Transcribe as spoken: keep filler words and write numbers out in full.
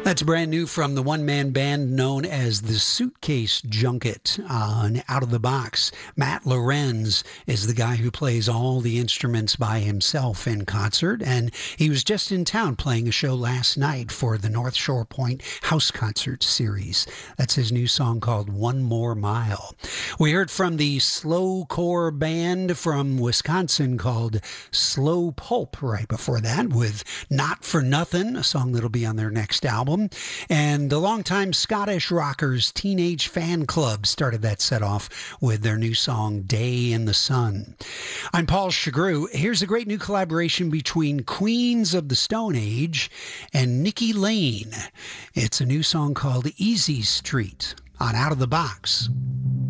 That's brand new from the one-man band known as the Suitcase Junket on Out of the Box. Matt Lorenz is the guy who plays all the instruments by himself in concert, and he was just in town playing a show last night for the North Shore Point House Concert Series. That's his new song called One More Mile. We heard from the slowcore band from Wisconsin called Slow Pulp right before that with Not For Nothing, a song that'll be on their next album. And the longtime Scottish rockers Teenage Fan Club started that set off with their new song Day in the Sun. I'm Paul Chagru. Here's a great new collaboration between Queens of the Stone Age and Nikki Lane. It's a new song called Easy Street on Out of the Box.